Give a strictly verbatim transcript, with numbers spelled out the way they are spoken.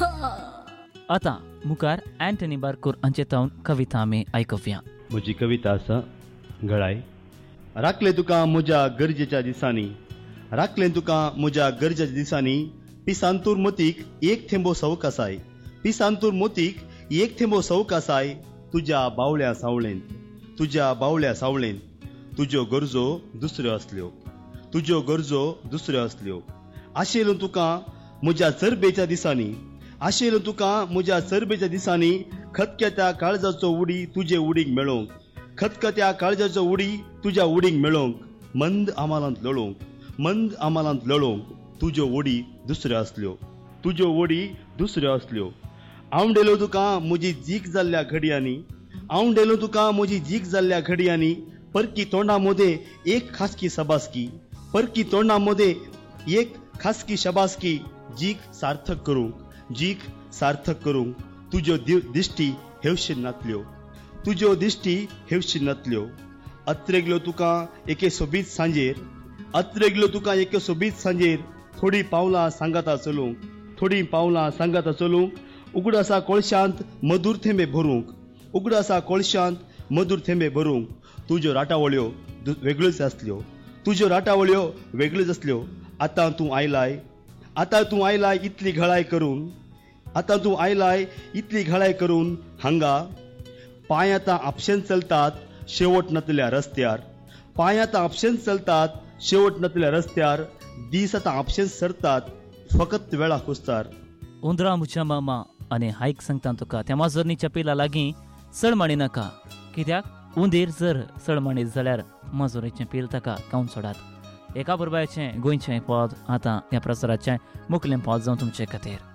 आता मुखार अँटनी बारकूर हांचे तावन कविता आमी आयकुया. म्हजी कविता आसा गळाय. राखले तुका म्हज्या गरजेच्या दिसांनी, राखले तुका म्हज्या गरजेच्या दिसांनी, पिसांतूर मोतीक एक थेंबो सवक आसाय, पिसांतूर मोतीक एक थेंबो सवक आसाय, तुज्या बावळ्या सावळेन, तुज्या बावळ्या सावळेन. तुज्यो गरजो दुसऱ्यो असल्यो, तुज्यो गरजो दुसऱ्यो असल्यो. आशेलो तुका म्हज्या चरबेच्या दिसांनी, आशेलो तुका म्हज्या चरबेच्या दिसांनी, खतक्या त्या काळजाचो उडी तुजे उडीक मेळोवंक, खतक्या त्या काळजाचो उडी तुज्या उडीक मेळोवंक. मंद आमालांत लळोवंक, मंद आमालांत लळोवंक. तुज्यो ओडी दुसऱ्यो असल्यो, तुज्यो ओडी दुसऱ्यो असल्यो. हांव डेलो तुका म्हजी जीक जाल्ल्या घडयांनी, हांव डेलो तुका म्हजी जीक जाल्ल्या घडयांनी. परकी तोंडा मोदे एक खासकी सबासकी, परकी तोंडा मोदे एक खासकी शबासकी. जीक सार्थक करूंक, जीक सार्थक करूंक. तुज्यो दिश्टी हेवशीन नातल्यो, तुज्यो दिश्टी हेवशीन नातल्यो. अत्रेगलो तुका एके सोबीत सांजेर, अत्रेगलो तुका एके सोबीत सांजेर. थोडी पावलां सांगाता चलूंक, थोडी पावलां सांगाता चलूंक. उगडासा कोळशांत मधूर थेंबे भरूंक, उगडासा कोळशांत मधूर थेंबे भरूंक. तुज्यो राटावळ्यो वेगळ्योच आसल्यो, तुज्यो राटावळ्यो वेगळ्योच आसल्यो. आतां तूं आयलाय, आतां तूं आयलाय इतली घळाय करून, आतां तूं आयलाय इतली घळाय करून. हांगा पांय आतां आपशेन चलतात शेवट नातल्या रस्त्यार, पांय आतां आपशेन चलतात शेवट नातल्या रस्त्यार. दीस आतां आपशेन सरतात फकत वेळा कुस्तार. उंदरां म्हज्या मामा आनी हायक सांगता तुका त्या माजोरनीच्या पिला लागीं चड माणी नाका, कित्याक उंदीर जर चड माणीत जाल्यार माजोरेचें पील ताका खावन सोडात. एका बरोबरचें गोंयचें पद आतां ह्या प्रसाराचें मुखेल पद जावन तुमचे खातीर.